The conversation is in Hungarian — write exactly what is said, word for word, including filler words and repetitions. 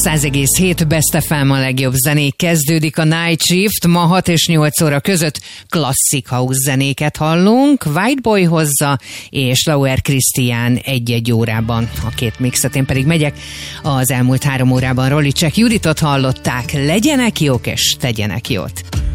száz egész hét Best ef em, a legjobb zenék, kezdődik a Night Shift. Ma hat és nyolc óra között klasszik house zenéket hallunk. White Boy hozza, és Lauer Christian egy-egy órában a két mixet. Én pedig megyek. Az elmúlt három órában Rolly Check Juditot hallották. Legyenek jók és tegyenek jót!